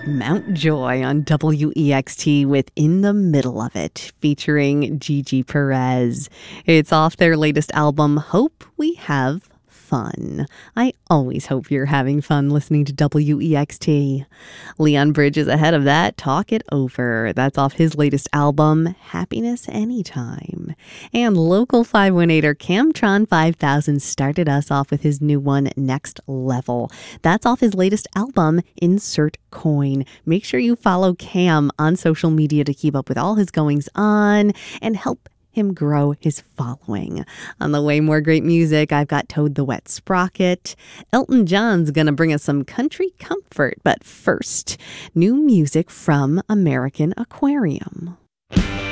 Mount Joy on WEXT with In the Middle of It, featuring Gigi Perez. It's off their latest album, Hope We Have Fun. I always hope you're having fun listening to WEXT. Leon Bridge is ahead of that, Talk It Over. That's off his latest album, Happiness Anytime. And local 518er Camtron 5000 started us off with his new one, Next Level. That's off his latest album, Insert Coin. Make sure you follow Cam on social media to keep up with all his goings on and help him grow his following. On the way, more great music. I've got Toad the Wet Sprocket. Elton John's gonna bring us some country comfort, but first, new music from American Aquarium.